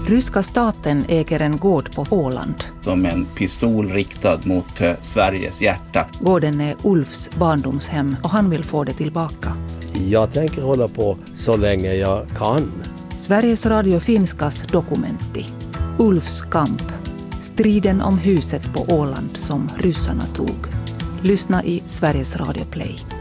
Ryska staten äger en gård på Åland. Som en pistol riktad mot Sveriges hjärta. Gården är Ulfs barndomshem och han vill få det tillbaka. Jag tänker hålla på så länge jag kan. Sveriges Radio Finskas dokumentti. Ulfs kamp. Striden om huset på Åland som ryssarna tog. Lyssna i Sveriges Radio Play.